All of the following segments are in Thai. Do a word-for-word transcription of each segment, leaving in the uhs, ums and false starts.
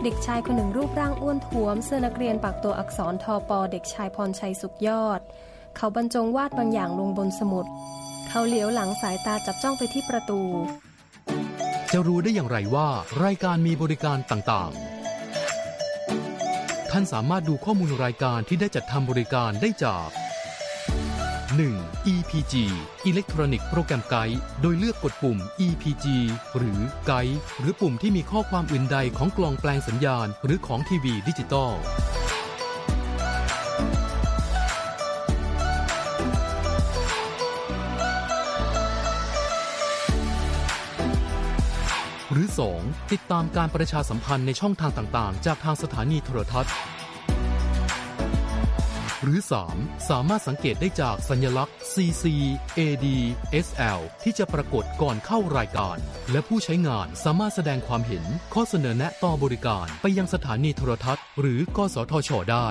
เด็กชายคนหนึ่งรูปร่างอ้วนท้วมเสื้อนักเรียนปักตัวอักษรทปเด็กชายพรชัยสุขยอดเขาบรรจงวาดบางอย่างลงบนสมุดเขาเหลียวหลังสายตาจับจ้องไปที่ประตูจะรู้ได้อย่างไรว่ารายการมีบริการต่างๆท่านสามารถดูข้อมูลรายการที่ได้จัดทำบริการได้จากหนึ่ง อี พี จี Electronic Program Guide โดยเลือกกดปุ่ม อี พี จี หรือ Guide หรือปุ่มที่มีข้อความอื่นใดของกล่องแปลงสัญญาณหรือของทีวีดิจิตอลหรือ สอง ติดตามการประชาสัมพันธ์ในช่องทางต่างๆจากทางสถานีโทรทัศน์หรือ สาม สามารถสังเกตได้จากสัญลักษณ์ ซี ซี เอ ดี เอส แอล ที่จะปรากฏก่อนเข้ารายการและผู้ใช้งานสามารถแสดงความเห็นข้อเสนอแนะต่อบริการไปยังสถานีโทรทัศน์หรือกสทช.ได้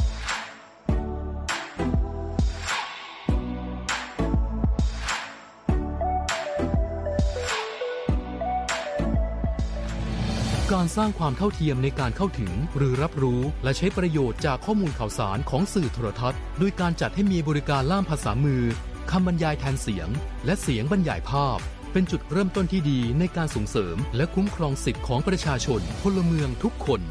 การสร้างความเท่าเทียมในการเข้าถึงหรือรับรู้และใช้ประโยชน์จากข้อมูลข่าวสารของสื่อโทรทัศน์โดยการจัดให้มีบริการล่ามภาษามือคำบรรยายแทนเสียงและเสียงบรรยายภาพเป็นจุดเริ่มต้นที่ดีในการส่งเสริมและคุ้มครองสิทธิของประชาชนพลเมืองทุกคน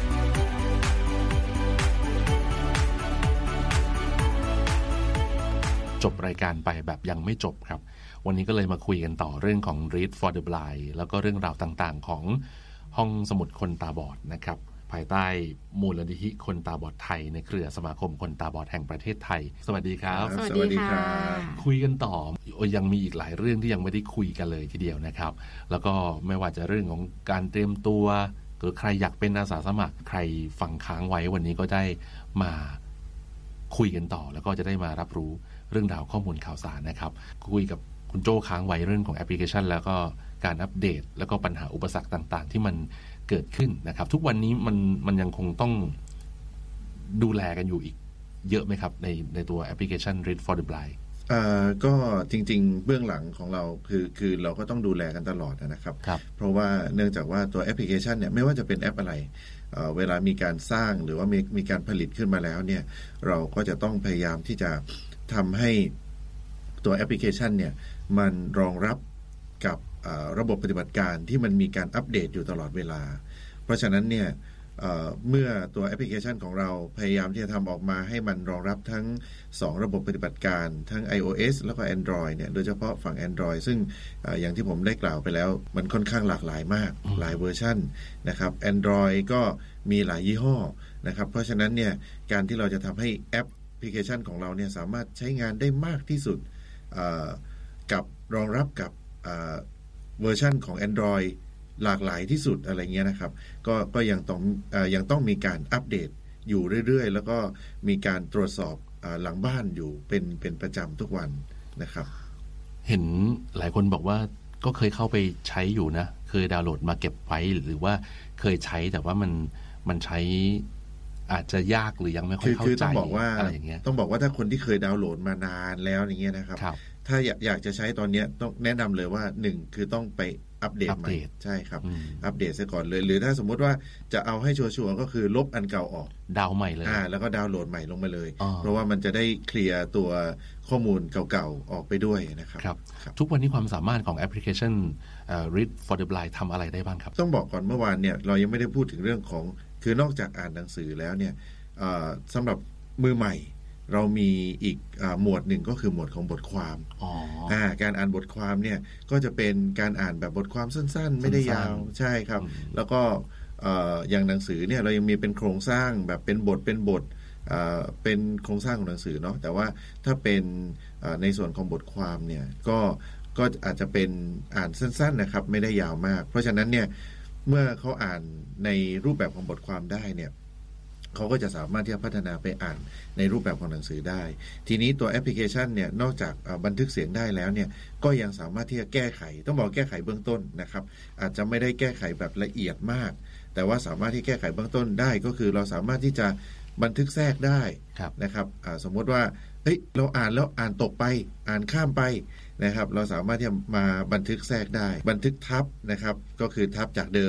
จบรายการไปแบบยังไม่จบครับวันนี้ก็เลยมาคุยกันต่อเรื่องของ Read for the Blind แล้วก็เรื่องราวต่างๆของห้องสมุดคนตาบอดนะครับภายใต้มูลนิธิคนตาบอดไทยในเครือสมาคมคนตาบอดแห่งประเทศไทยสวัสดีครับสวัสดีค่ะคุยกันต่อยังมีอีกหลายเรื่องที่ยังไม่ได้คุยกันเลยทีเดียวนะครับแล้วก็ไม่ว่าจะเรื่องของการเตรียมตัวหรือใครอยากเป็นอาสาสมัครใครฟังค้างไว้วันนี้ก็ได้มาคุยกันต่อแล้วก็จะได้มารับรู้เรื่องราวข้อมูลข่าวสารนะครับคุยกับคุณโจ้ค้างไว้เรื่องของแอปพลิเคชันแล้วก็การอัปเดตแล้วก็ปัญหาอุปสรรคต่างๆที่มันเกิดขึ้นนะครับทุกวันนี้มันมันยังคงต้องดูแลกันอยู่อีกเยอะไหมครับในในตัวแอปพลิเคชัน Read for the Blind อ่าก็จริงๆเบื้องหลังของเราคือคือเราก็ต้องดูแลกันตลอดนะครับเพราะว่าเนื่องจากว่าตัวแอปพลิเคชันเนี่ยไม่ว่าจะเป็นแอปอะไรเอ่อเวลามีการสร้างหรือว่ามีมีการผลิตขึ้นมาแล้วเนี่ยเราก็จะต้องพยายามที่จะทำให้ตัวแอปพลิเคชันเนี่ยมันรองรับกับระบบปฏิบัติการที่มันมีการอัปเดตอยู่ตลอดเวลาเพราะฉะนั้นเนี่ย เ, เมื่อตัวแอปพลิเคชันของเราพยายามที่จะทำออกมาให้มันรองรับทั้งสองระบบปฏิบัติการทั้ง iOS แล้วก็ Android เนี่ยโดยเฉพาะฝั่ง Android ซึ่ง อ, อย่างที่ผมได้กล่าวไปแล้วมันค่อนข้างหลากหลายมากหลายเวอร์ชันนะครับ Android ก็มีหลายยี่ห้อนะครับเพราะฉะนั้นเนี่ยการที่เราจะทำให้แอปพลิเคชันของเราเนี่ยสามารถใช้งานได้มากที่สุดกับรองรับกับเวอร์ชันของ Android หลากหลายที่สุดอะไรเงี้ยนะครับก็ก็ยังต้องเอ่อยังต้องมีการอัปเดตอยู่เรื่อยๆแล้วก็มีการตรวจสอบหลังบ้านอยู่เป็นเป็นประจำทุกวันนะครับเห็นหลายคนบอกว่าก็เคยเข้าไปใช้อยู่นะเคยดาวน์โหลดมาเก็บไว้หรือว่าเคยใช้แต่ว่ามันมันใช้อาจจะยากหรือยังไม่ค่อยเข้าใจอะไรอย่างเงี้ยต้องบอกว่าถ้าคนที่เคยดาวน์โหลดมานานแล้วอย่างเงี้ยนะครับถ้าอยากจะใช้ตอนนี้ต้องแนะนำเลยว่าหนึ่งคือต้องไปอัปเดตใหม่ใช่ครับอัปเดตซะก่อนเลยหรือถ้าสมมติว่าจะเอาให้ชัวร์ๆก็คือลบอันเก่าออกดาวใหม่เลยอ่าแล้วก็ดาวน์โหลดใหม่ลงมาเลยเพราะว่ามันจะได้เคลียร์ตัวข้อมูลเก่าๆออกไปด้วยนะครับครับทุกวันนี้ความสามารถของแอปพลิเคชัน Read for the Blind ทำอะไรได้บ้างครับต้องบอกก่อนเมื่อวานเนี่ยเรายังไม่ได้พูดถึงเรื่องของคือนอกจากอ่านหนังสือแล้วเนี่ยสำหรับมือใหม่เรามีอีกอหมวดหนึ่งก็คือหมวดของบทความอ่าการอ่านบทความเนี่ยก็จะเป็นการอ่านแบบบทความสั้นๆไม่ได้ยาวใช่ครับแล้วก็อย่างหนังสือเนี่ยเรายังมีเป็นโครงสร้างแบบเป็นบทเป็นบทเป็นโครงสร้างของหนังสือเนาะแต่ว่าถ้าเป็นในส่วนของบทความเนี่ยก็ก็อาจจะเป็นอ่านสั้นๆนะครับไม่ได้ยาวมากเพราะฉะนั้นเนี่ยเมื่อเขาอ่านในรูปแบบของบทความได้เนี่ยเขาก็จะสามารถที่จะพัฒนาไปอ่านในรูปแบบของหนังสือได้ทีนี้ตัวแอปพลิเคชันเนี่ยนอกจากบันทึกเสียงได้แล้วเนี่ยก็ยังสามารถที่จะแก้ไขต้องบอกแก้ไขเบื้องต้นนะครับอาจจะไม่ได้แก้ไขแบบละเอียดมากแต่ว่าสามารถที่แก้ไขเบื้องต้นได้ก็คือเราสามารถที่จะบันทึกแทรกได้นะครับสมมติว่าเฮ้ยเราอ่านแล้วอ่านตกไปอ่านข้ามไปนะครับเราสามารถที่จะมาบันทึกแทรกได้บันทึกทับนะครับก็คือทับจากเดิม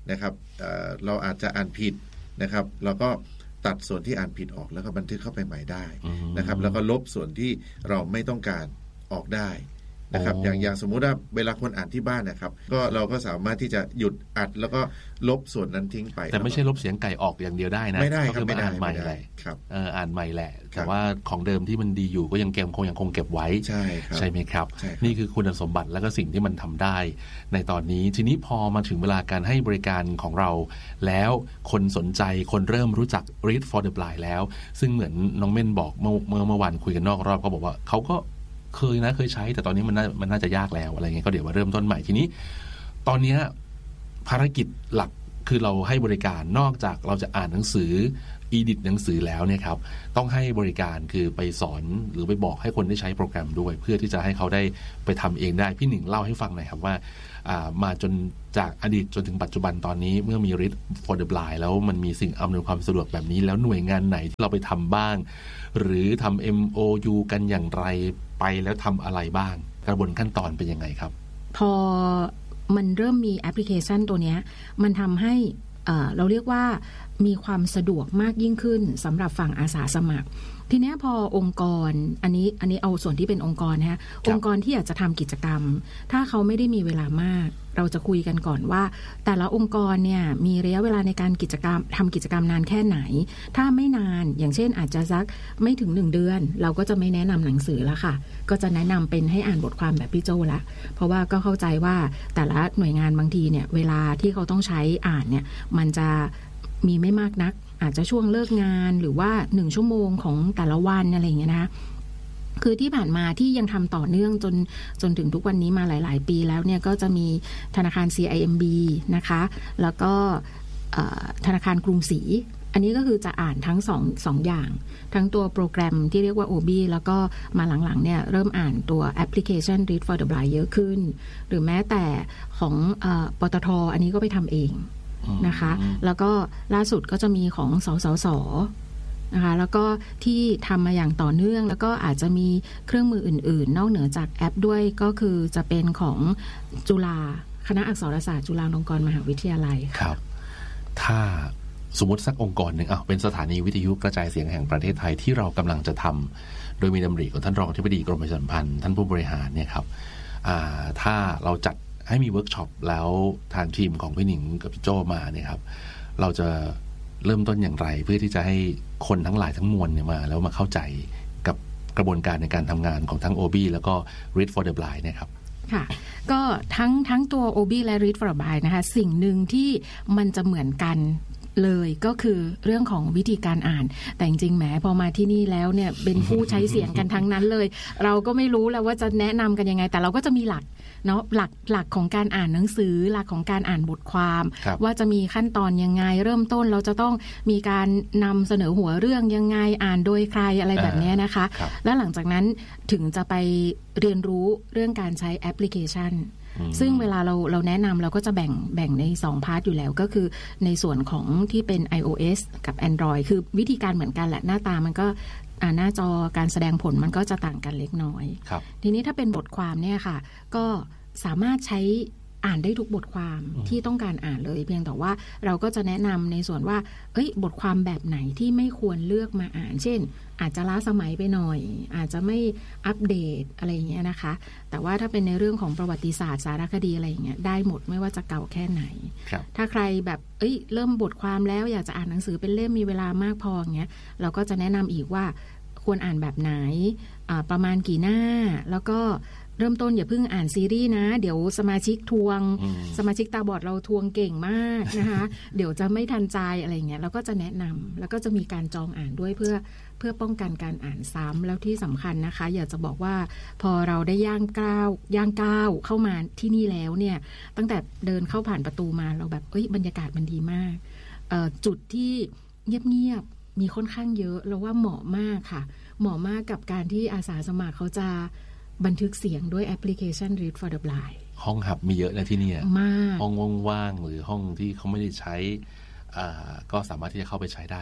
นะครับเอ่อเราอาจจะอ่านผิดนะครับเราก็ตัดส่วนที่อ่านผิดออกแล้วก็บันทึกเข้าไปใหม่ได้นะครับแล้วก็ลบส่วนที่เราไม่ต้องการออกได้นะครับอย่างอย่างสมมุติว่าเวลาคนอ่านที่บ้านนะครับก็เราก็สามารถที่จะหยุดอัดแล้วก็ลบส่วนนั้นทิ้งไปแต่ไม่ใช่ลบเสียงไก่ออกอย่างเดียวได้นะไม่ได้ครับไม่ได้อ่านใหม่แหละเอออ่านใหม่แหละแต่ว่าของเดิมที่มันดีอยู่ก็ยังเก็บคงยังคงเก็บไว้ใช่ครับใช่ไหมครับนี่คือคุณสมบัติและก็สิ่งที่มันทำได้ในตอนนี้ทีนี้พอมาถึงเวลาการให้บริการของเราแล้วคนสนใจคนเริ่มรู้จัก Read for the Blind แล้วซึ่งเหมือนน้องเม่นบอกเมื่อเมื่อเมื่อวานคุยกันนอกรอบเขาบอกว่าเขาก็เคยนะเคยใช้แต่ตอนนี้มันน่ามันน่าจะยากแล้วอะไรเงี้ยก็เดี๋ยวมาเริ่มต้นใหม่ทีนี้ตอนนี้ภารกิจหลักคือเราให้บริการนอกจากเราจะอ่านหนังสืออีดิทหนังสือแล้วเนี่ยครับต้องให้บริการคือไปสอนหรือไปบอกให้คนได้ใช้โปรแกรมด้วยเพื่อที่จะให้เขาได้ไปทำเองได้พี่หนิงเล่าให้ฟังหน่อยครับว่ามาจนจากอดีตจนถึงปัจจุบันตอนนี้เมื่อมี Read for the Blind แล้วมันมีสิ่งอำนวยความสะดวกแบบนี้แล้วหน่วยงานไหนที่เราไปทำบ้างหรือทำ เอ็ม โอ ยู กันอย่างไรไปแล้วทำอะไรบ้างกระบวนขั้นตอนเป็นยังไงครับพอมันเริ่มมีแอปพลิเคชันตัวนี้มันทำให้เอ่อเราเรียกว่ามีความสะดวกมากยิ่งขึ้นสำหรับฝั่งอาสาสมัครทีนี้พอองค์กรอันนี้อันนี้เอาส่วนที่เป็นองค์กรนะฮะองค์กรที่อยากจะทำกิจกรรมถ้าเขาไม่ได้มีเวลามากเราจะคุยกันก่อนว่าแต่ละองค์กรเนี่ยมีระยะเวลาในการกิจกรรมทำกิจกรรมนานแค่ไหนถ้าไม่นานอย่างเช่นอาจจะสักไม่ถึงหนึ่งเดือนเราก็จะไม่แนะนำหนังสือแล้วค่ะก็จะแนะนำเป็นให้อ่านบทความแบบพี่โจละเพราะว่าก็เข้าใจว่าแต่ละหน่วยงานบางทีเนี่ยเวลาที่เขาต้องใช้อ่านเนี่ยมันจะมีไม่มากนักอาจจะช่วงเลิกงานหรือว่าหนึ่งชั่วโมงของแต่ละวันอะไรอย่างเงี้ยนะคือที่ผ่านมาที่ยังทำต่อเนื่องจนจนถึงทุกวันนี้มาหลายๆปีแล้วเนี่ยก็จะมีธนาคาร ซี ไอ เอ็ม บี นะคะแล้วก็ธนาคารกรุงศรีอันนี้ก็คือจะอ่านทั้งสองสองอย่างทั้งตัวโปรแกรมที่เรียกว่า โอ บี แล้วก็มาหลังๆเนี่ยเริ่มอ่านตัวแอปพลิเคชัน Read for the Blind เยอะขึ้นหรือแม้แต่ของปตท.อันนี้ก็ไปทำเองนะคะแล้วก็ล่าสุดก็จะมีของสสส.นะคะแล้วก็ที่ทำมาอย่างต่อเนื่องแล้วก็อาจจะมีเครื่องมืออื่นๆนอกเหนือจากแอปด้วยก็คือจะเป็นของจุฬาคณะอักษรศาสตร์จุฬาลงกรณ์มหาวิทยาลัยครับถ้าสมมติสักองค์กรหนึ่งอ่ะเป็นสถานีวิทยุกระจายเสียงแห่งประเทศไทยที่เรากำลังจะทำโดยมีดำริของท่านรองอธิบดีกรมประชาสัมพันธ์ท่านผู้บริหารเนี่ยครับถ้าเราจัดให้มีเวิร์กช็อปแล้วทางทีมของพี่หนิงกับพี่โจมาเนี่ยครับเราจะเริ่มต้นอย่างไรเพื่อที่จะให้คนทั้งหลายทั้งมวลเนี่ยมาแล้วมาเข้าใจกับกระบวนการในการทำงานของทั้ง โอ บี แล้วก็ Read for the Blind เนี่ยครับค่ะก็ทั้งทั้งตัว โอ บี และ Read for the Blind นะคะสิ่งหนึ่งที่มันจะเหมือนกันเลยก็คือเรื่องของวิธีการอ่านแต่จริงๆแหมพอมาที่นี่แล้วเนี่ยเป็นผู้ใช้เสียงกันทั้งนั้นเลยเราก็ไม่รู้แล้วว่าจะแนะนำกันยังไงแต่เราก็จะมีหลักเนาะหลักหลักของการอ่านหนังสือหลักของการอ่านบทความว่าจะมีขั้นตอนยังไงเริ่มต้นเราจะต้องมีการนำเสนอหัวเรื่องยังไงอ่านโดยใครอะไรแบบนี้นะคะแล้วหลังจากนั้นถึงจะไปเรียนรู้เรื่องการใช้แอปพลิเคชันซึ่งเวลาเราเราแนะนำเราก็จะแบ่งแบ่งในสองพาร์ทอยู่แล้วก็คือในส่วนของที่เป็น iOS กับ Android คือวิธีการเหมือนกันแหละหน้าตามันก็หน้าจอการแสดงผลมันก็จะต่างกันเล็กน้อยทีนี้ถ้าเป็นบทความเนี่ยค่ะก็สามารถใช้อ่านได้ทุกบทความที่ต้องการอ่านเลยเพียงแต่ว่าเราก็จะแนะนำในส่วนว่าเอ้ยบทความแบบไหนที่ไม่ควรเลือกมาอ่านเช่นอาจจะล้าสมัยไปหน่อยอาจจะไม่อัปเดตอะไรอย่างเงี้ยนะคะแต่ว่าถ้าเป็นในเรื่องของประวัติศาสตร์สารคดีอะไรอย่างเงี้ยได้หมดไม่ว่าจะเก่าแค่ไหนถ้าใครแบบเอ้ยเริ่มบทความแล้วอยากจะอ่านหนังสือเป็นเล่มมีเวลามากพออย่างเงี้ยเราก็จะแนะนำอีกว่าควรอ่านแบบไหนประมาณกี่หน้าแล้วก็เริ่มต้นอย่าเพิ่งอ่านซีรีส์นะเดี๋ยวสมาชิกทวงสมาชิกตาบอดเราทวงเก่งมากนะคะเดี๋ยวจะไม่ทันใจอะไรเงี้ยเราก็จะแนะนำแล้วก็จะมีการจองอ่านด้วยเพื่อเพื่อป้องกันการอ่านซ้ำแล้วที่สำคัญนะคะอยากจะบอกว่าพอเราได้ย่างก้าวย่างก้าวเข้ามาที่นี่แล้วเนี่ยตั้งแต่เดินเข้าผ่านประตูมาเราแบบเอ้ยบรรยากาศมันดีมากจุดที่เงียบๆมีค่อนข้างเยอะเราว่าเหมาะมากค่ะเหมาะมากกับการที่อาสาสมัครเขาจะบันทึกเสียงด้วยแอปพลิเคชัน Read for the Blind ห้องหับมีเยอะนะที่นี่มากห้องว่างๆหรือห้องที่เขาไม่ได้ใช้ก็สามารถที่จะเข้าไปใช้ได้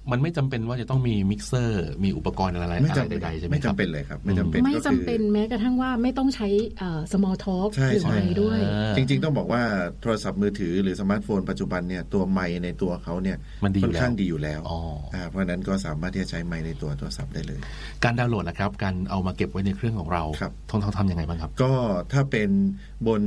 มันไม่จำเป็นว่าจะต้องมีมิกเซอร์มีอุปกรณ์อะไรอะไรใดๆใช่ไหมครับไม่จำเป็นเลยครับไม่จำเป็นไม่จำเป็นแม้กระทั่งว่าไม่ต้องใช้ small talk หรืออะไรด้วยจริงๆต้องบอกว่าโทรศัพท์มือถือหรือสมาร์ทโฟนปัจจุบันเนี่ยตัวไมค์ในตัวเขาเนี่ยค่อนข้างดีอยู่แล้วเพราะนั้นก็สามารถที่จะใช้ไมค์ในตัวโทรศัพท์ได้เลยการดาวน์โหลดนะครับการเอามาเก็บไว้ในเครื่องของเราทองทองทำยังไงบ้างครับก็ถ้าเป็นบน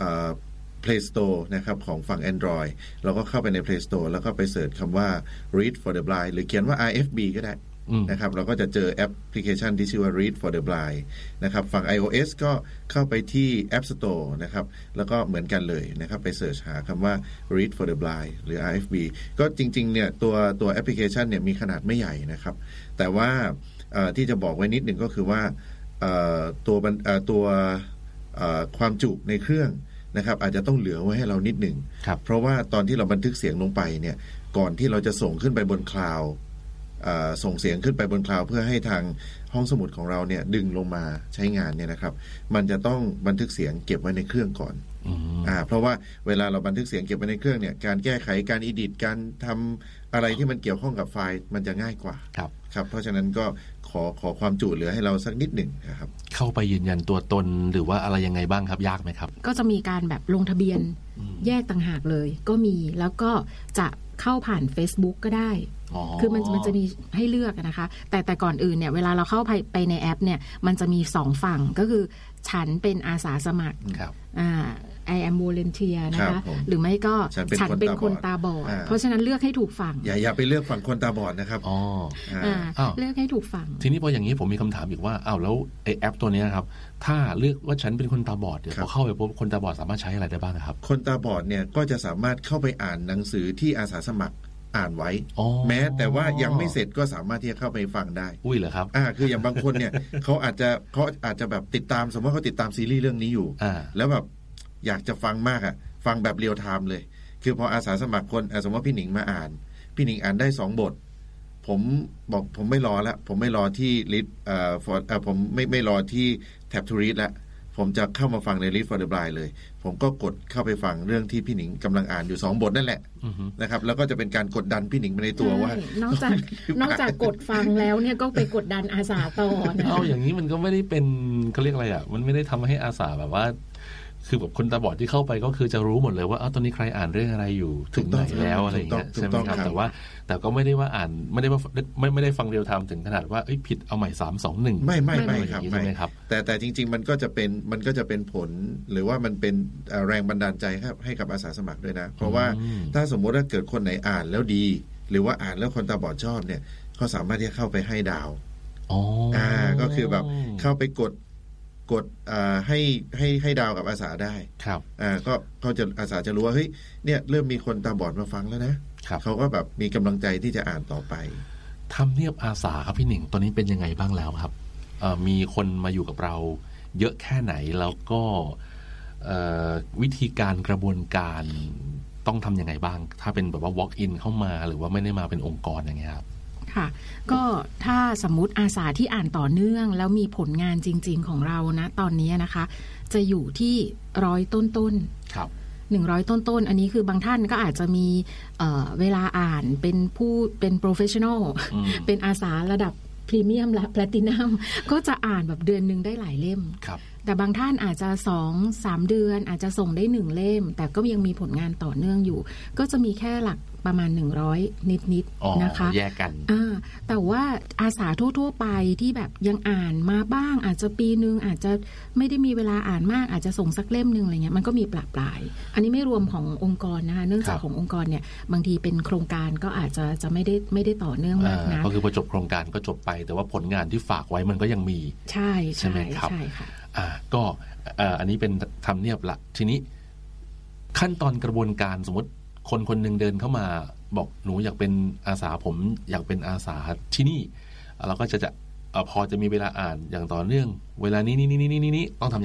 Play Store นะครับของฝั่ง Android เราก็เข้าไปใน Play Store แล้วก็ไปเสิร์ชคำว่า Read for the Blind หรือเขียนว่า อาร์ เอฟ บี ก็ได้นะครับเราก็จะเจอแอปพลิเคชันที่ชื่อว่า Read for the Blind นะครับฝั่ง iOS ก็เข้าไปที่ App Store นะครับแล้วก็เหมือนกันเลยนะครับไปเสิร์ชหาคำว่า Read for the Blind หรือ อาร์ เอฟ บี ก็จริงๆเนี่ยตัวตัวแอปพลิเคชันเนี่ยมีขนาดไม่ใหญ่นะครับแต่ว่าที่จะบอกไว้นิดหนึ่งก็คือว่าตัวตัวความจุในเครื่องนะครับอาจจะต้องเหลือไว้ให้เรานิดหนึ่งเพราะว่าตอนที่เราบันทึกเสียงลงไปเนี่ยก่อนที่เราจะส่งขึ้นไปบนคลาวด์ส่งเสียงขึ้นไปบนคลาวด์เพื่อให้ทางห้องสมุดของเราเนี่ยดึงลงมาใช้งานเนี่ยนะครับมันจะต้องบันทึกเสียงเก็บไว้ในเครื่องก่อนอ่าเพราะว่าเวลาเราบันทึกเสียงเก็บไว้ในเครื่องเนี่ยการแก้ไขการอีดิทการทำอะไรที่มันเกี่ยวข้องกับไฟล์มันจะง่ายกว่าครับครับเพราะฉะนั้นก็ขอขอความจุเหลือให้เราสักนิดหนึ่งนะครับเข้าไปยืนยันตัวตนหรือว่าอะไรยังไงบ้างครับยากไหมครับก็จะมีการแบบลงทะเบียนแยกต่างหากเลยก็มีแล้วก็จะเข้าผ่าน Facebook ก็ได้คือมันมันจะมีให้เลือกนะคะแต่แต่ก่อนอื่นเนี่ยเวลาเราเข้าไปไปในแอปเนี่ยมันจะมีสองฝั่งก็คือฉันเป็นอาสาสมัครอ่า I am volunteer นะคะหรือไม่ก็ฉันเป็นคนตาบอดเพราะฉะนั้นเลือกให้ถูกฝั่งอย่าอย่าไปเลือกฝั่งคนตาบอดนะครับอ๋อเลือกให้ถูกฝั่งทีนี้พออย่างนี้ผมมีคำถามอีกว่าอ้าวแล้วไอแอปตัวนี้ครับถ้าเลือกว่าฉันเป็นคนตาบอดเดี๋ยวพอเข้าไปพบคนตาบอดสามารถใช้อะไรได้บ้างครับคนตาบอดเนี่ยก็จะสามารถเข้าไปอ่านหนังสือที่อาสาสมัครอ่านไว้แม้แต่ว่ายังไม่เสร็จก็สามารถที่จะเข้าไปฟังได้อุ้ยเหรอครับอ่าคืออย่างบางคนเนี่ย เขาอาจจะเขาอาจจะแบบติดตามสมมติเขาติดตามซีรีส์เรื่องนี้อยู่แล้วแบบอยากจะฟังมากอ่ะฟังแบบเรียลไทม์เลยคือพออาสาสมัครคนสมมติว่าพี่หนิงมาอ่านพี่หนิงอ่านได้สองบทผมบอกผมไม่รอแล้วผมไม่รอที่ลิสต์เอ่อฟอร์เอ่อผมไม่ไม่รอที่แท็บทูรีดแล้วผมจะเข้ามาฟังใน Read for the Blind เลยผมก็กดเข้าไปฟังเรื่องที่พี่หนิงกำลังอ่านอยู่สองบทนั่นแหละนะครับแล้วก็จะเป็นการกดดันพี่หนิงไปในตัวว่านอกจากนอกจากกดฟังแล้วเนี่ยก็ไปกดดันอาสาต่อนะเอาอย่างนี้มันก็ไม่ได้เป็นเขาเรียกอะไรอ่ะมันไม่ได้ทำให้อาสาแบบว่าคือแบบคนตาบอดที่เข้าไปก็คือจะรู้หมดเลยว่าอ้าวตอนนี้ใครอ่านเรื่องอะไรอยู่ถึงไหนแล้วอะไรอย่างเงี้ยใช่ไหมครับแต่ว่าแต่ก็ไม่ได้ว่าอ่านไม่ได้ว่าไม่ไม่ได้ฟังเรียลไทม์ถึงขนาดว่าเอ้ยผิดเอาใหม่สามสองหนึ่งไม่ไม่ไม่ครับไม่ครับแต่แต่จริงๆมันก็จะเป็นมันก็จะเป็นผลหรือว่ามันเป็นแรงบันดาลใจครับให้กับอาสาสมัครด้วยนะเพราะว่าถ้าสมมติว่าเกิดคนไหนอ่านแล้วดีหรือว่าอ่านแล้วคนตาบอดชอบเนี่ยเขาสามารถที่จะเข้าไปให้ดาวอ๋ออ่าก็คือแบบเข้าไปกดกดให้ให้ให้ดาวกับอาสาได้ครับอ่าก็เขาจะอาสาจะรู้ว่าเฮ้ยเนี่ยเริ่มมีคนตาบอดมาฟังแล้วนะเขาก็แบบมีกำลังใจที่จะอ่านต่อไปทำเนียบอาสาครับพี่หนิงตอนนี้เป็นยังไงบ้างแล้วครับมีคนมาอยู่กับเราเยอะแค่ไหนแล้วก็วิธีการกระบวนการต้องทำยังไงบ้างถ้าเป็นแบบว่า walk in เข้ามาหรือว่าไม่ได้มาเป็นองค์กรอย่างเงี้ยครับค่ะก็ถ้าสมมุติอาสาที่อ่านต่อเนื่องแล้วมีผลงานจริงๆของเรานะตอนนี้นะคะจะอยู่ที่ร้อยต้นๆครับหนึ่งร้อยต้นๆอันนี้คือบางท่านก็อาจจะมีเอ่อเวลาอ่านเป็นผู้เป็นโปรเฟชชั่นอลเป็นอาสาระดับพรีเมียมและแพลตินัมก็จะอ่านแบบเดือนนึงได้หลายเล่มครับแต่บางท่านอาจจะ สองถึงสาม เดือนอาจจะส่งได้หนึ่งเล่มแต่ก็ยังมีผลงานต่อเนื่องอยู่ก็จะมีแค่หลักประมาณหนึ่งร้อยนิดๆนะคะแยกกันอ่าแต่ว่าอาสาทั่วๆไปที่แบบยังอ่านมาบ้างอาจจะปีนึงอาจจะไม่ได้มีเวลาอ่านมากอาจจะส่งสักเล่มนึงอะไรเงี้ยมันก็มีปลาปลายอันนี้ไม่รวมขององค์กรนะคะเนื่องจากขององค์กรเนี่ยบางทีเป็นโครงการก็อาจจะจะไม่ได้ไม่ได้ต่อเนื่องมากนะก็คือพอจบโครงการก็จบไปแต่ว่าผลงานที่ฝากไว้มันก็ยังมีใช่ใช่ไหมครับใช่ค่ะอ่าก็อันนี้เป็นทำเนียบละทีนี้ขั้นตอนกระบวนการสมมติคนคนหนึ่งเดินเข้ามาบอกหนูอยากเป็นอาสาผมอยากเป็นอาสาที่นี่เราก็จะจะพอจะมีเวลาอ่านอย่างต่อเนื่องเวลานี้นี่นี่นี่นี่นี่ต้องทำยังไงครับ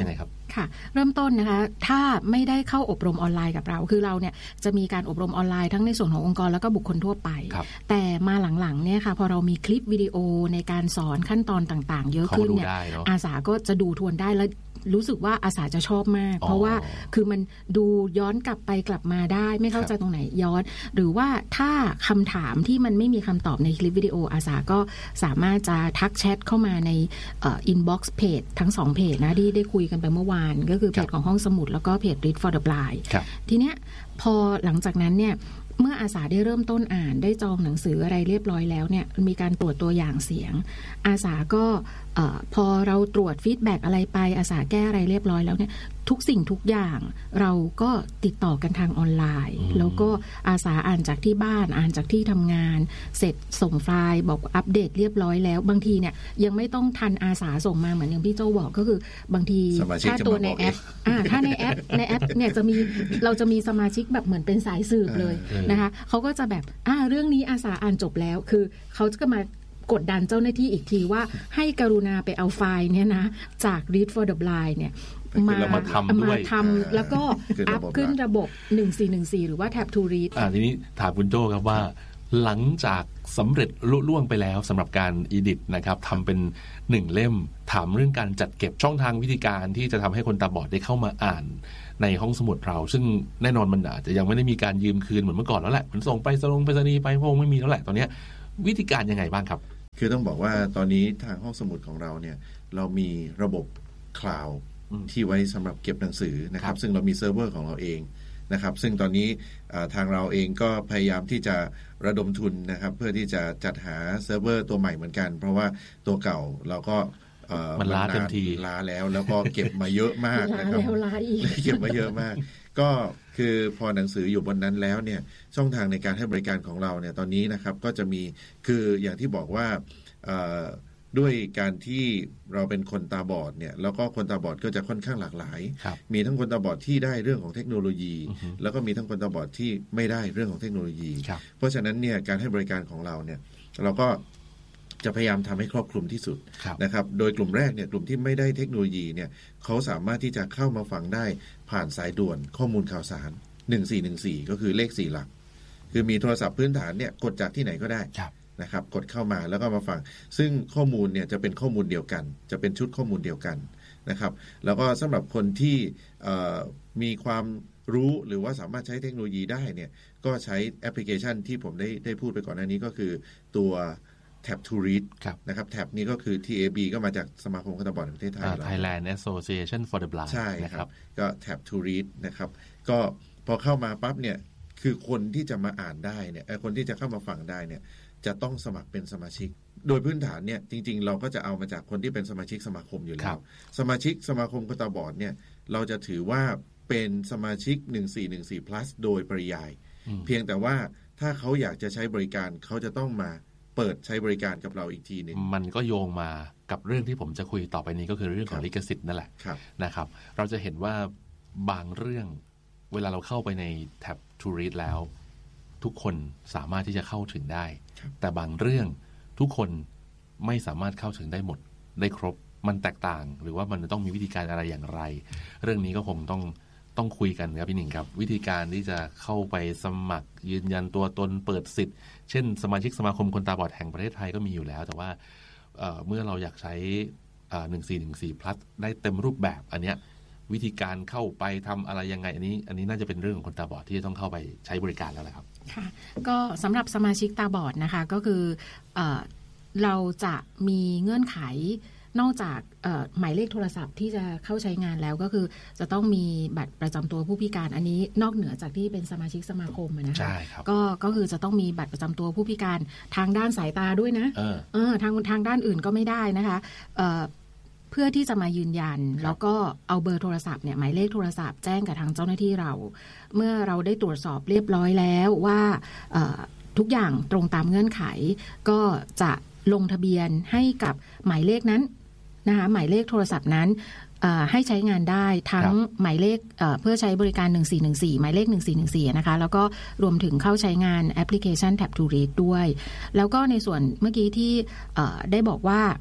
ค่ะเริ่มต้นนะคะถ้าไม่ได้เข้าอบรมออนไลน์กับเราคือเราเนี่ยจะมีการอบรมออนไลน์ทั้งในส่วนขององค์กรแล้วก็บุคคลทั่วไปแต่มาหลังๆเนี่ยค่ะพอเรามีคลิปวิดีโอในการสอนขั้นตอนต่างๆเยอะขึ้นเนี่ยอาสาก็จะดูทวนได้แล้วรู้สึกว่าอาสาจะชอบมากเพราะว่าคือมันดูย้อนกลับไปกลับมาได้ไม่เข้าใจตรงไหนย้อนหรือว่าถ้าคำถามที่มันไม่มีคำตอบในคลิปวิดีโออาสาก็สามารถจะทักแชทเข้ามาในอินบ็อกซ์เพจทั้งสองเพจนะที่ได้คุยกันไปเมื่อวานก็คือเพจของห้องสมุดแล้วก็เพจ Read for the Blind ทีเนี้ยพอหลังจากนั้นเนี่ยเมื่ออาสาได้เริ่มต้นอ่านได้จองหนังสืออะไรเรียบร้อยแล้วเนี่ยมีการตรวจตัวอย่างเสียงอาสาก็พอเราตรวจฟีดแบ็กอะไรไปอาสาแก้อะไรเรียบร้อยแล้วเนี่ยทุกสิ่งทุกอย่างเราก็ติดต่อกันทางออนไลน์แล้วก็อาสาอ่านจากที่บ้านอ่านจากที่ทำงานเสร็จส่งไฟล์บอกอัปเดตเรียบร้อยแล้วบางทีเนี่ยยังไม่ต้องทันอาสาส่งมาเหมือนอย่างพี่โจบอกก็คือบางทีถ้าตัวในแอปอ่าถ้าในแอปในแอปเนี่ยจะมีเราจะมีสมาชิกแบบเหมือนเป็นสายสืบเลยนะคะเขาก็จะแบบอ่าเรื่องนี้อาสาอ่านจบแล้วคือเขาจะมากดดันเจ้าหน้าที่อีกทีว่าให้กรุณาไปเอาไฟล์เนี่ยนะจาก Read for the Blind เนี่ยมามาทำด้วยมาทำแล้วก็อัพขึ้นระบบหนึ่งสี่หนึ่งสี่หรือว่า Tab to Read อ่าทีนี้ถามคุณโจ้ครับว่าหลังจากสำเร็จลุล่วงไปแล้วสำหรับการอีดิทนะครับทำเป็นหนึ่งเล่มถามเรื่องการจัดเก็บช่องทางวิธีการที่จะทำให้คนตาบอดได้เข้ามาอ่านในห้องสมุดเราซึ่งแน่นอนมันอาจจะยังไม่ได้มีการยืมคืนเหมือนเมื่อก่อนแล้วแหละมันส่งไปสลงไปรษณีย์ไปพงไม่มีแล้วแหละตอนนี้วิธีการยังไงบ้างครับคือต้องบอกว่าตอนนี้ทางห้องสมุดของเราเนี่ยเรามีระบบคลาวด์ที่ไว้สำหรับเก็บหนังสือนะครับซึ่งเรามีเซิร์ฟเวอร์ของเราเองนะครับซึ่งตอนนี้ทางเราเองก็พยายามที่จะระดมทุนนะครับเพื่อที่จะจัดหาเซิร์ฟเวอร์ตัวใหม่เหมือนกันเพราะว่าตัวเก่าเราก็มันล้าเต็มทีล้าแล้วแล้วก็เก็บมาเยอะมากนะครับเก็บมาเยอะมากก็คือพอหนังสืออยู่บนนั้นแล้วเนี่ยช่องทางในการให้บริการของเราเนี่ยตอนนี้นะครับก็จะมีคืออย่างที่บอกว่าด้วยการที่เราเป็นคนตาบอดเนี่ยแล้วก็คนตาบอดก็จะค่อนข้างหลากหลายมีทั้งคนตาบอดที่ได้เรื่องของเทคโนโลยีแล้วก็มีทั้งคนตาบอดที่ไม่ได้เรื่องของเทคโนโลยีเพราะฉะนั้นเนี่ยการให้บริการของเราเนี่ยเราก็จะพยายามทำให้ครอบคลุมที่สุดนะครับโดยกลุ่มแรกเนี่ยกลุ่มที่ไม่ได้เทคโนโลยีเนี่ยเขาสามารถที่จะเข้ามาฟังได้ผ่านสายด่วนข้อมูลข่าวสารหนึ่งสี่หนึ่งสี่ก็คือเลขสี่หลักคือมีโทรศัพท์พื้นฐานเนี่ยกดจากที่ไหนก็ได้นะครับกดเข้ามาแล้วก็มาฟังซึ่งข้อมูลเนี่ยจะเป็นข้อมูลเดียวกันจะเป็นชุดข้อมูลเดียวกันนะครับแล้วก็สำหรับคนที่มีความรู้หรือว่าสามารถใช้เทคโนโลยีได้เนี่ยก็ใช้แอปพลิเคชันที่ผมได้ได้พูดไปก่อนหน้านี้ก็คือตัว Tab to Read นะครับ Tab นี้ก็คือ ที เอ บี ก็มาจากสมาคมคนตาบอดแห่งประเทศไทย Thailand Association for the Blind ใช่ครับก็ Tab to Read นะครับก็พอเข้ามาปั๊บเนี่ยคือคนที่จะมาอ่านได้เนี่ยคนที่จะเข้ามาฟังได้เนี่ยจะต้องสมัครเป็นสมาชิกโดยพื้นฐานเนี่ยจริงๆเราก็จะเอามาจากคนที่เป็นสมาชิกสมาคมอยู่แล้วสมาชิกสมาคมคนตาบอดเนี่ยเราจะถือว่าเป็นสมาชิกหนึ่งสี่หนึ่งสี่ plus โดยปริยายเพียงแต่ว่าถ้าเขาอยากจะใช้บริการเขาจะต้องมาเปิดใช้บริการกับเราอีกทีนึงมันก็โยงมากับเรื่องที่ผมจะคุยต่อไปนี้ก็คือเรื่องของลิขสิทธิ์นั่นแหละนะครับเราจะเห็นว่าบางเรื่องเวลาเราเข้าไปใน Tab to Read แล้วทุกคนสามารถที่จะเข้าถึงได้แต่บางเรื่องทุกคนไม่สามารถเข้าถึงได้หมดได้ครบมันแตกต่างหรือว่ามันต้องมีวิธีการอะไรอย่างไรเรื่องนี้ก็คงต้องต้องคุยกันครับพี่หนิงครับวิธีการที่จะเข้าไปสมัครยืนยันตัวตนเปิดสิทธิ์เช่นสมาชิกสมาคมคนตาบอดแห่งประเทศไทยก็มีอยู่แล้วแต่ว่า เ, เมื่อเราอยากใช้หนึ่งสี่หนึ่งสี่ plus ได้เต็มรูปแบบอันเนี้ยวิธีการเข้าไปทำอะไรยังไงอันนี้อันนี้น่าจะเป็นเรื่องของคนตาบอดที่จะต้องเข้าไปใช้บริการแล้วแหละครับค่ะก็สำหรับสมาชิกตาบอดนะคะก็คือเอ่อเราจะมีเงื่อนไขนอกจากหมายเลขโทรศัพท์ที่จะเข้าใช้งานแล้วก็คือจะต้องมีบัตรประจำตัวผู้พิการอันนี้นอกเหนือจากที่เป็นสมาชิกสมาคมนะคะก็ก็คือจะต้องมีบัตรประจำตัวผู้พิการทางด้านสายตาด้วยนะเออเออทางทางด้านอื่นก็ไม่ได้นะคะเอ่อเพื่อที่จะมายืนยันแล้วก็เอาเบอร์โทรศัพท์เนี่ยหมายเลขโทรศัพท์แจ้งกับทางเจ้าหน้าที่เราเมื่อเราได้ตรวจสอบเรียบร้อยแล้วว่าทุกอย่างตรงตามเงื่อนไขก็จะลงทะเบียนให้กับหมายเลขนั้นนะคะหมายเลขโทรศัพท์นั้นให้ใช้งานได้ทั้งหมายเลขเพื่อใช้บริการหนึ่งสี่หนึ่งสี่หมายเลขหนึ่งสี่หนึ่งสี่นะคะแล้วก็รวมถึงเข้าใช้งานแอปพลิเคชัน Tab to Read ด้วยแล้วก็ในส่วนเมื่อกี้ที่ได้บอกว่า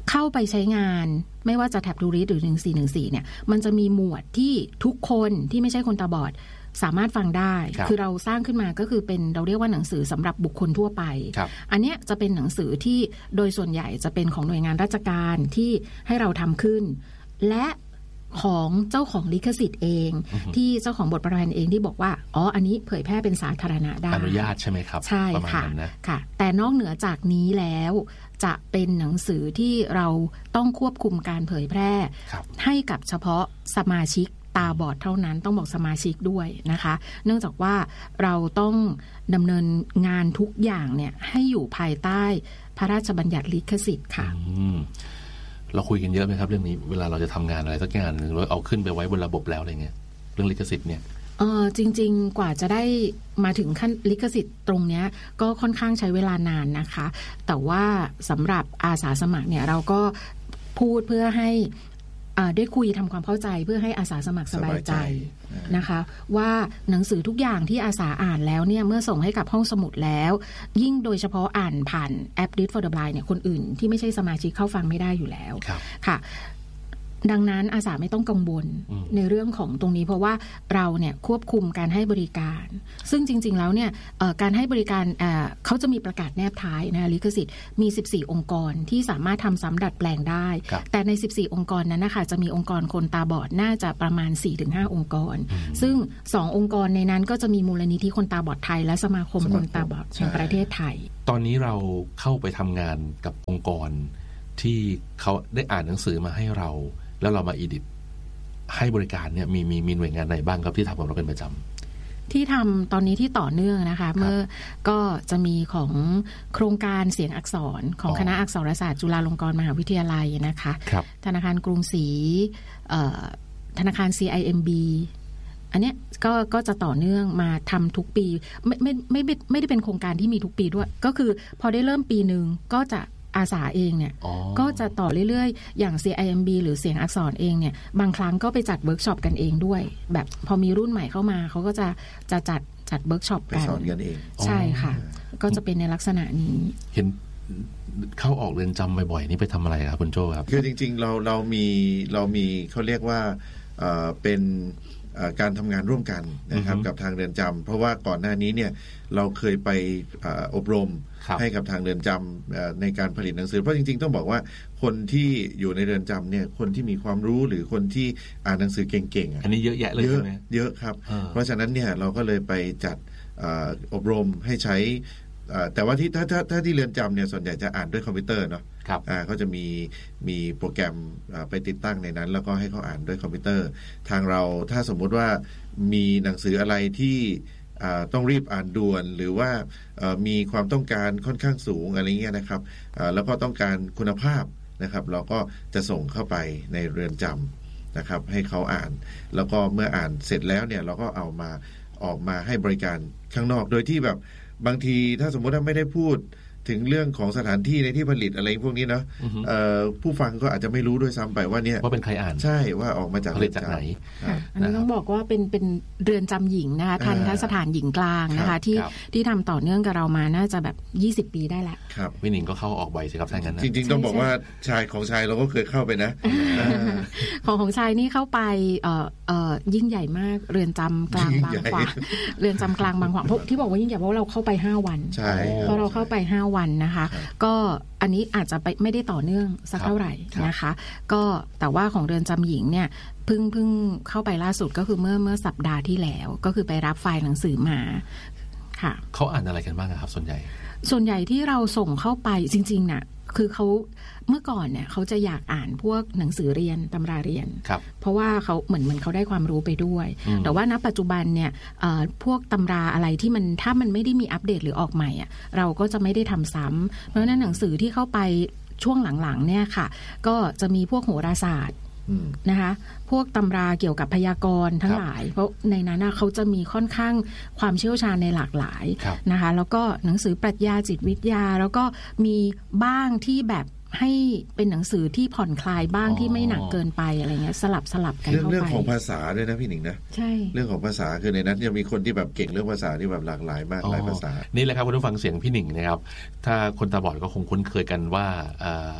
เข้าไปใช้งานไม่ว่าจะแท็บดูริสหรือหนึ่งสี่หนึ่งสี่เนี่ยมันจะมีหมวดที่ทุกคนที่ไม่ใช่คนตาบอดสามารถฟังได้คือเราสร้างขึ้นมาก็คือเป็นเราเรียกว่าหนังสือสำหรับบุคคลทั่วไปอันนี้จะเป็นหนังสือที่โดยส่วนใหญ่จะเป็นของหน่วยงานราชการที่ให้เราทำขึ้นและของเจ้าของลิขสิทธิ์เอง uh-huh. ที่เจ้าของบทประพันธ์เองที่บอกว่าอ๋ออันนี้เผยแพร่เป็นสาธารณะได้อนุญาตใช่ไหมครับใช่ค่ะค่ะแต่นอกเหนือจากนี้แล้วจะเป็นหนังสือที่เราต้องควบคุมการเผยแพร่ให้กับเฉพาะสมาชิกตาบอดเท่านั้นต้องบอกสมาชิกด้วยนะคะเนื่องจากว่าเราต้องดำเนินงานทุกอย่างเนี่ยให้อยู่ภายใต้พระราชบัญญัติลิขสิทธิ์ค่ะเราคุยกันเยอะไหมครับเรื่องนี้เวลาเราจะทำงานอะไรสักงานหนึ่งแล้วเอาขึ้นไปไว้บนระบบแล้วอะไรเงี้ยเรื่องลิขสิทธิ์เนี่ยเออจริงๆกว่าจะได้มาถึงขั้นลิขสิทธิ์ตรงเนี้ยก็ค่อนข้างใช้เวลานานนะคะแต่ว่าสำหรับอาสาสมัครเนี่ยเราก็พูดเพื่อให้ได้คุยทำความเข้าใจเพื่อให้อาสาสมัครสบายใจนะคะว่าหนังสือทุกอย่างที่อาสาอ่านแล้วเนี่ยเมื่อส่งให้กับห้องสมุดแล้วยิ่งโดยเฉพาะอ่านผ่านแอป Read for the Blind เนี่ยคนอื่นที่ไม่ใช่สมาชิกเข้าฟังไม่ได้อยู่แล้วค่ะดังนั้นอาสาไม่ต้องกังวลในเรื่องของตรงนี้เพราะว่าเราเนี่ยควบคุมการให้บริการซึ่งจริงๆแล้วเนี่ยการให้บริการเขาจะมีประกาศแนบท้ายนะลิขสิทธิ์มีสิบสี่องค์กรที่สามารถทำซ้ำดัดแปลงได้แต่ในสิบสี่องค์กรนั้นนะคะจะมีองค์กรคนตาบอดน่าจะประมาณ สี่ถึงห้า องค์กรซึ่งสององค์กรในนั้นก็จะมีมูลนิธิคนตาบอดไทยและสมาคมคนตาบอดแห่งประเทศไทยตอนนี้เราเข้าไปทำงานกับองค์กรที่เขาได้อ่านหนังสือมาให้เราแล้วเรามาอีดิทให้บริการเนี่ยมีมีมีหน่วยงานไหนบ้างครับที่ทำกับเราเป็นประจำที่ทำตอนนี้ที่ต่อเนื่องนะคะเมื่อก็จะมีของโครงการเสียงอักษรของคณะอักษรศาสตร์จุฬาลงกรณ์มหาวิทยาลัยนะคะธนาคารกรุงศรีธนาคาร ซี ไอ เอ็ม บี อันเนี้ยก็ก็จะต่อเนื่องมาทำทุกปีไม่ไม่ไม่ไม่ได้เป็นโครงการที่มีทุกปีด้วยก็คือพอได้เริ่มปีนึงก็จะอาสาเองเนี่ยก็จะต่อเรื่อยๆอย่าง ซี ไอ เอ็ม บี หรือเสียงอักษรเองเนี่ยบางครั้งก็ไปจัดเวิร์กช็อปกันเองด้วยแบบพอมีรุ่นใหม่เข้ามาเขาก็จะจะจัดจัดเวิร์กช็อปกันไปสอนกันเองใช่ค่ะก็จะเป็นในลักษณะนี้เห็นเข้าออกเรือนจำบ่อยๆนี่ไปทำอะไรครับคุณโจ้ครับคือจริงๆเราเรามีเรามีเขาเรียกว่าเอ่อเป็นการทำงานร่วมกันนะครับกับทางเรือนจำเพราะว่าก่อนหน้านี้เนี่ยเราเคยไปอบรมให้กับทางเรือนจำในการผลิตหนังสือเพราะจริงๆต้องบอกว่าคนที่อยู่ในเรือนจำเนี่ยคนที่มีความรู้หรือคนที่อ่านหนังสือเก่งๆอันนี้เยอะแยะเลยใช่ไหมเยอะครับเพราะฉะนั้นเนี่ยเราก็เลยไปจัดอบรมให้ใช้แต่ว่าที่ถ้าถ้าถ้าที่เรือนจำเนี่ยส่วนใหญ่จะอ่านด้วยคอมพิวเตอร์เนาะเขาจะมีมีโปรแกรมไปติดตั้งในนั้นแล้วก็ให้เขาอ่านด้วยคอมพิวเตอร์ทางเราถ้าสมมุติว่ามีหนังสืออะไรที่ต้องรีบอ่านด่วนหรือว่ามีความต้องการค่อนข้างสูงอะไรเงี้ยนะครับแล้วก็ต้องการคุณภาพนะครับเราก็จะส่งเข้าไปในเรือนจำนะครับให้เขาอ่านแล้วก็เมื่ออ่านเสร็จแล้วเนี่ยเราก็เอามาออกมาให้บริการข้างนอกโดยที่แบบบางทีถ้าสมมติว่าไม่ได้พูดถึงเรื่องของสถานที่ในที่ผลิตอะไรพวกนี้เนาะผู้ฟังก็อาจจะไม่รู้ด้วยซ้ำไปว่าเนี่ยว่าเป็นใครอ่านใช่ว่าออกมาจากผลิตจากไหนอันนี้ต้องบอกว่าเป็นเป็นเรือนจำหญิงนะคะทันทสถานหญิงกลางนะคะที่ที่ทำต่อเนื่องกับเรามาน่าจะแบบยี่สิบปีได้แล้วครับพี่หนิงก็เข้าออกบ่อยสิครับท่านนั้นจริงๆต้องบอกว่าชายของชายเราก็เคยเข้าไปนะของของชายนี่เข้าไปเอ่อเอ่อยิ่งใหญ่มากเรือนจำกลางบางขวางเรือนจำกลางบางขวางเพราะที่บอกว่ายิ่งใหญ่เพราะเราเข้าไปห้าวันเพราะเราเข้าไปห้าวันนะคะก็อันนี้อาจจะไปไม่ได้ต่อเนื่องสักเท่าไหร่นะคะก็แต่ว่าของเรือนจำหญิงเนี่ยเพิ่งเพิ่งเข้าไปล่าสุดก็คือเมื่อเมื่อสัปดาห์ที่แล้วก็คือไปรับไฟล์หนังสือมาค่ะเขาอ่านอะไรกันบ้างครับส่วนใหญ่ส่วนใหญ่ที่เราส่งเข้าไปจริงๆน่ะคือเขาเมื่อก่อนเนี่ยเขาจะอยากอ่านพวกหนังสือเรียนตำราเรียนเพราะว่าเขาเหมือนเหมือนเขาได้ความรู้ไปด้วยแต่ว่าณปัจจุบันเนี่ยพวกตำราอะไรที่มันถ้ามันไม่ได้มีอัปเดตหรือออกใหม่อ่ะเราก็จะไม่ได้ทำซ้ำเพราะฉะนั้นหนังสือที่เข้าไปช่วงหลังๆเนี่ยค่ะก็จะมีพวกโหราศาสตร์นะคะพวกตำราเกี่ยวกับพยากรณ์ทั้งหลายเพราะในนั้นเขาจะมีค่อนข้างความเชี่ยวชาญในหลากหลายนะคะแล้วก็หนังสือปรัชญาจิตวิทยาแล้วก็มีบ้างที่แบบให้เป็นหนังสือที่ผ่อนคลายบ้างที่ไม่หนักเกินไปอะไรเงี้ยสลับสลับกันเข้าไปเรื่องของภาษาด้วยนะพี่หนิงนะใช่เรื่องของภาษาคือในนั้นจะมีคนที่แบบเก่งเรื่องภาษาที่แบบหลากหลายมากหลายภาษานี่แหละครับคุณผู้ฟังเสียงพี่หนิงนะครับถ้าคนตาบอดก็คงคุ้นเคยกันว่า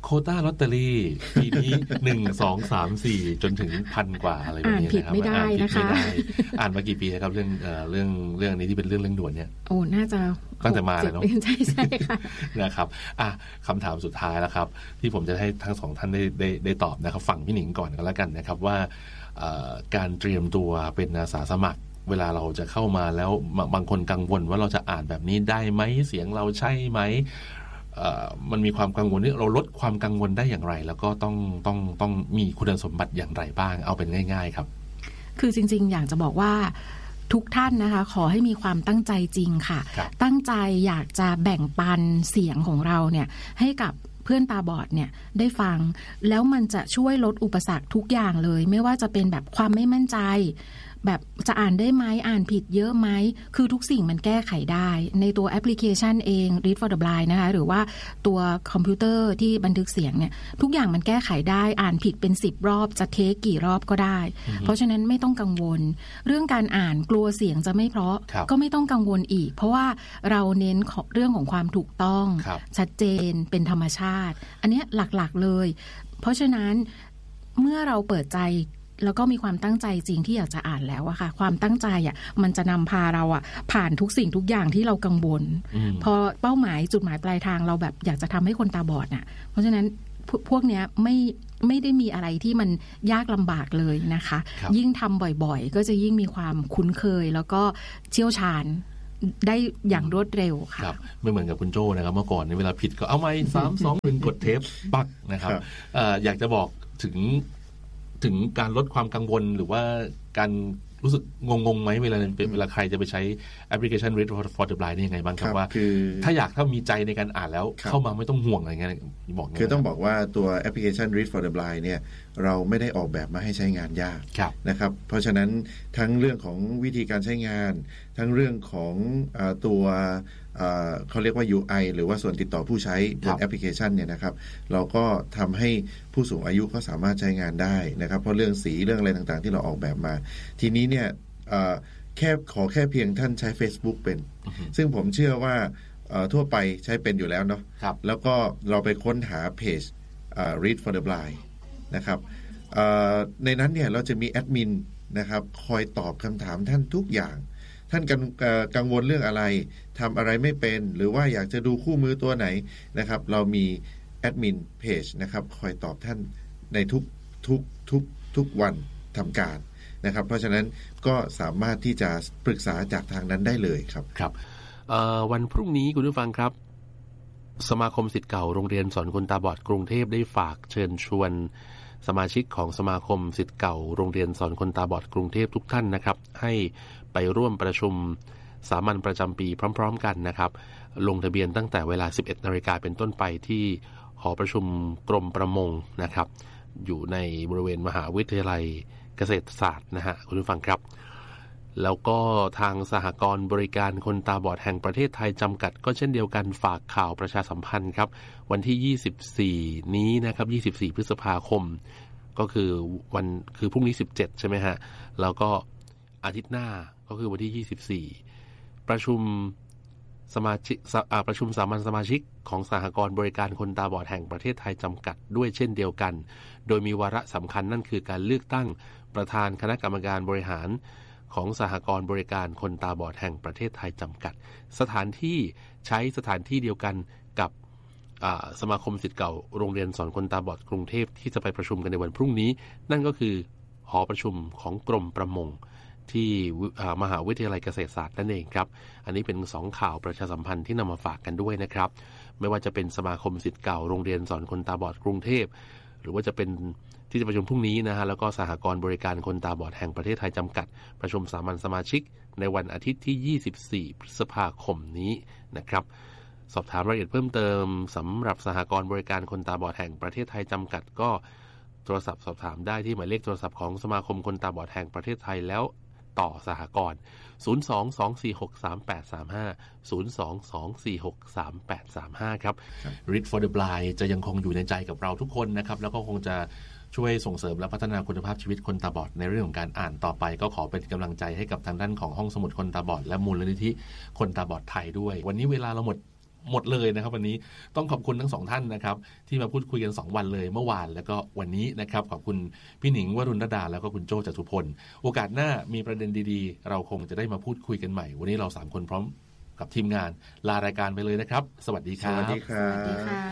โควต้าลอตเตอรี่ปีนี้หนึ่งสองสามสี่จนถึงพันกว่าอะไรแบบนี้นะครับอ่านผิดไม่ได้นะคะอ่านมากี่ปีครับเรื่องเอ่อเรื่องเรื่องนี้ที่เป็นเรื่องเร่งด่วนเนี่ยโอ้น่าจะตั้งแต่มาเลยเนาะใช่ใช่ค่ะนะครับอ่ะคำถามสุดท้ายแล้วครับที่ผมจะให้ทั้งสองท่านได้ได้ได้ตอบนะครับฝั่งพี่หนิงก่อนกันแล้วกันนะครับว่าการเตรียมตัวเป็นอาสาสมัครเวลาเราจะเข้ามาแล้วบางคนกังวลว่าเราจะอ่านแบบนี้ได้ไหมเสียงเราใช่ไหมมันมีความกังวลนี่เราลดความกังวลได้อย่างไรแล้วก็ต้องต้องต้องมีคุณสมบัติอย่างไรบ้างเอาเป็นง่ายๆครับคือจริงๆอยากจะบอกว่าทุกท่านนะคะขอให้มีความตั้งใจจริงค่ะตั้งใจอยากจะแบ่งปันเสียงของเราเนี่ยให้กับเพื่อนตาบอดเนี่ยได้ฟังแล้วมันจะช่วยลดอุปสรรคทุกอย่างเลยไม่ว่าจะเป็นแบบความไม่มั่นใจแบบจะอ่านได้ไหมอ่านผิดเยอะไหมคือทุกสิ่งมันแก้ไขได้ในตัวแอปพลิเคชันเอง Read for the Blind นะคะหรือว่าตัวคอมพิวเตอร์ที่บันทึกเสียงเนี่ยทุกอย่างมันแก้ไขได้อ่านผิดเป็นสิบรอบจะเทคกี่รอบก็ได้ mm-hmm. เพราะฉะนั้นไม่ต้องกังวลเรื่องการอ่านกลัวเสียงจะไม่เพราะก็ไม่ต้องกังวลอีกเพราะว่าเราเน้นเรื่องของความถูกต้องชัดเจนเป็นธรรมชาติอันนี้หลักๆเลยเพราะฉะนั้นเมื่อเราเปิดใจแล้วก็มีความตั้งใจจริงที่อยากจะอ่านแล้วอะค่ะความตั้งใจอะมันจะนำพาเราอะผ่านทุกสิ่งทุกอย่างที่เรากังวลพอเป้าหมายจุดหมายปลายทางเราแบบอยากจะทำให้คนตาบอดน่ะเพราะฉะนั้นพวกเนี้ยไม่ไม่ได้มีอะไรที่มันยากลำบากเลยนะคะยิ่งทำบ่อยๆก็จะยิ่งมีความคุ้นเคยแล้วก็เชี่ยวชาญได้อย่างรวดเร็วค่ะไม่เหมือนกับคุณโจ้นะครับเมื่อก่อนเวลาผิดก็เอาไม้สามสองหนึ่งกดเทปปักนะครับ อ, อยากจะบอกถึงถึงการลดความกังวลหรือว่าการรู้สึกงงๆไหมเวลาเวลาใครจะไปใช้แอปพลิเคชัน Read for the Blind นี่ยังไงบ้างครับว่าถ้าอยากถ้ามีใจในการอ่านแล้วเข้ามาไม่ต้องห่วงอะไรเงี้ยบอกคือต้องบอกว่าตัวแอปพลิเคชัน Read for the Blind เนี่ยเราไม่ได้ออกแบบมาให้ใช้งานยากนะครับเพราะฉะนั้นทั้งเรื่องของวิธีการใช้งานทั้งเรื่องของตัวเขาเรียกว่า ยู ไอ หรือว่าส่วนติดต่อผู้ใช้บนแอปพลิเคชันเนี่ยนะครับเราก็ทำให้ผู้สูงอายุเขาสามารถใช้งานได้นะครับเพราะเรื่องสีเรื่องอะไรต่างๆที่เราออกแบบมาทีนี้เนี่ยแค่ขอแค่เพียงท่านใช้ Facebook เป็น uh-huh. ซึ่งผมเชื่อว่าทั่วไปใช้เป็นอยู่แล้วเนาะแล้วก็เราไปค้นหาเพจ Read for the Blind นะครับในนั้นเนี่ยเราจะมีแอดมินนะครับคอยตอบคำถามท่านทุกอย่างท่านกังวลเรื่องอะไรทำอะไรไม่เป็นหรือว่าอยากจะดูคู่มือตัวไหนนะครับเรามีแอดมินเพจนะครับคอยตอบท่านในทุกทุกทุกทุกวันทำการนะครับเพราะฉะนั้นก็สามารถที่จะปรึกษาจากทางนั้นได้เลยครับครับวันพรุ่งนี้คุณผู้ฟังครับสมาคมศิษย์เก่าโรงเรียนสอนคนตาบอดกรุงเทพได้ฝากเชิญชวนสมาชิกของสมาคมศิษย์เก่าโรงเรียนสอนคนตาบอดกรุงเทพทุกท่านนะครับให้ไปร่วมประชุมสามัญประจำปีพร้อมๆกันนะครับลงทะเบียนตั้งแต่เวลา สิบเอ็ดนาฬิกาเป็นต้นไปที่หอประชุมกรมประมงนะครับอยู่ในบริเวณมหาวิทยาลัยเกษตรศาสตร์นะฮะคุณผู้ฟังครับแล้วก็ทางสหกรณ์บริการคนตาบอดแห่งประเทศไทยจำกัดก็เช่นเดียวกันฝากข่าวประชาสัมพันธ์ครับวันที่ยี่สิบสี่นี้นะครับยี่สิบสี่พฤษภาคมก็คือวันคือพรุ่งนี้สิบเจ็ดใช่ไหมฮะแล้วก็อาทิตย์หน้าก็คือวันที่ยี่สิบสี่ประชุมสมาชิกประชุมสามัญสมาชิกของสหกรณ์บริการคนตาบอดแห่งประเทศไทยจำกัดด้วยเช่นเดียวกันโดยมีวาระสำคัญนั่นคือการเลือกตั้งประธานคณะกรรมการบริหารของสหกรณ์บริการคนตาบอดแห่งประเทศไทยจำกัดสถานที่ใช้สถานที่เดียวกันกับสมาคมศิษย์เก่าโรงเรียนสอนคนตาบอดกรุงเทพที่จะไปประชุมกันในวันพรุ่งนี้นั่นก็คือหอประชุมของกรมประมงที่มหาวิทยาลัยเกษตรศาสตร์นั่นเองครับอันนี้เป็นสองข่าวประชาสัมพันธ์ที่นำมาฝากกันด้วยนะครับไม่ว่าจะเป็นสมาคมศิษย์เก่าโรงเรียนสอนคนตาบอดกรุงเทพหรือว่าจะเป็นที่จะประชุมพรุ่งนี้นะฮะแล้วก็สหกรณ์บริการคนตาบอดแห่งประเทศไทยจำกัดประชุมสามัญสมาชิกในวันอาทิตย์ที่ยี่สิบสี่พฤษภาคมนี้นะครับสอบถามรายละเอียดเพิ่มเติมสำหรับสหกรณ์บริการคนตาบอดแห่งประเทศไทยจำกัดก็โทรศัพท์สอบถามได้ที่หมายเลขโทรศัพท์ของสมาคมคนตาบอดแห่งประเทศไทยแล้วต่อสหกรณ์ศูนย์ สอง สอง สี่ หก สาม แปด สาม ห้า ศูนย์ สอง สอง สี่ หก สาม แปด สาม ห้าครับ Read for the Blind จะยังคงอยู่ในใจกับเราทุกคนนะครับแล้วก็คงจะช่วยส่งเสริมและพัฒนาคุณภาพชีวิตคนตาบอดในเรื่องของการอ่านต่อไปก็ขอเป็นกำลังใจให้กับทางด้านของห้องสมุดคนตาบอดและมูลนิธิคนตาบอดไทยด้วยวันนี้เวลาเราหมดหมดเลยนะครับวันนี้ต้องขอบคุณทั้งสองท่านนะครับที่มาพูดคุยกันสองวันเลยเมื่อวานแล้วก็วันนี้นะครับขอบคุณพี่หนิงวรุณรดาแล้วก็คุณโจ้จตุพลโอกาสหน้ามีประเด็นดีๆเราคงจะได้มาพูดคุยกันใหม่วันนี้เราสามคนพร้อมกับทีมงานลารายการไปเลยนะครับสวัสดีครับสวัสดีครับ